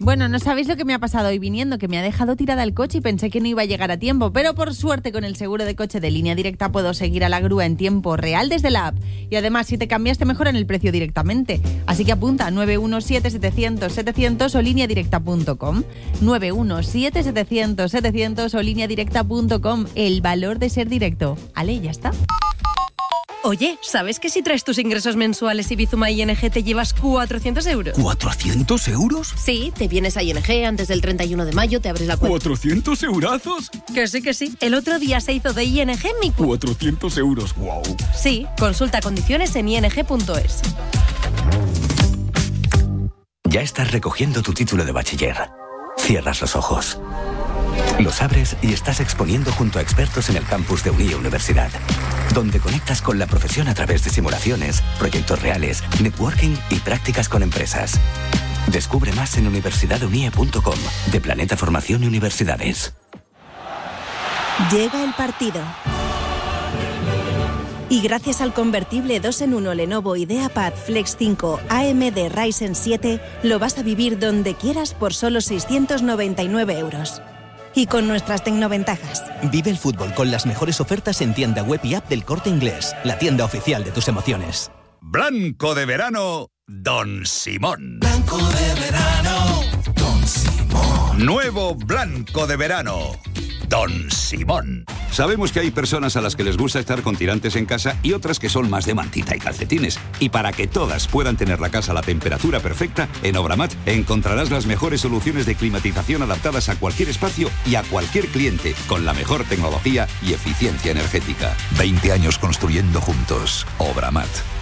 Bueno, no sabéis lo que me ha pasado hoy viniendo, que me ha dejado tirada el coche y pensé que no iba a llegar a tiempo, pero por suerte con el seguro de coche de Línea Directa puedo seguir a la grúa en tiempo real desde la app. Y además, si te cambias te mejoran el precio directamente. Así que apunta 917-700-700 o lineadirecta.com. 917-700-700 o lineadirecta.com. El valor de ser directo. Ale, ya está. Oye, ¿sabes que si traes tus ingresos mensuales y Bizuma ING te llevas 400 euros? ¿400 euros? Sí, te vienes a ING antes del 31 de mayo, te abres la cuenta. ¿400 eurazos? Que sí, que sí. El otro día se hizo de ING mi cuenta. 400 euros, wow. Sí, consulta condiciones en ing.es. Ya estás recogiendo tu título de bachiller. Cierras los ojos. Los abres y estás exponiendo junto a expertos en el campus de Unie Universidad, donde conectas con la profesión a través de simulaciones, proyectos reales, networking y prácticas con empresas. Descubre más en universidadunie.com, de Planeta Formación y Universidades. Llega el partido. Y gracias al convertible 2-en-1 Lenovo IdeaPad Flex 5 AMD Ryzen 7, lo vas a vivir donde quieras por solo 699 euros. Y con nuestras tecnoventajas. Vive el fútbol con las mejores ofertas en tienda web y app del Corte Inglés, la tienda oficial de tus emociones. Blanco de verano, Don Simón. Blanco de verano, Don Simón. Nuevo blanco de verano, Don Simón. Sabemos que hay personas a las que les gusta estar con tirantes en casa y otras que son más de mantita y calcetines. Y para que todas puedan tener la casa a la temperatura perfecta, en Obramat encontrarás las mejores soluciones de climatización adaptadas a cualquier espacio y a cualquier cliente, con la mejor tecnología y eficiencia energética. 20 años construyendo juntos. Obramat.